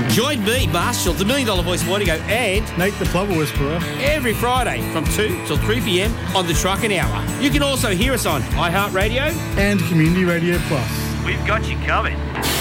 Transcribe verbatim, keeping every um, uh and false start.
Join me, Marshall, the Million Dollar Voice Morning Go, and Nate the Plover Whisperer every Friday from two till three p.m. on the Trucking Hour. You can also hear us on iHeartRadio and Community Radio Plus. We've got you covered.